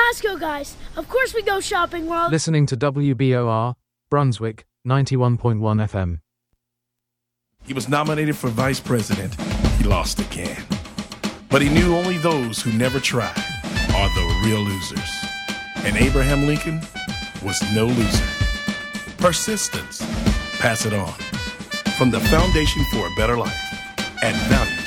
Glasgow, guys. Of course we go shopping, World. Listening to WBOR, Brunswick, 91.1 FM. He was nominated for vice president. He lost again. But he knew only those who never tried are the real losers. And Abraham Lincoln was no loser. Persistence. Pass it on. From the Foundation for a Better Life. Add value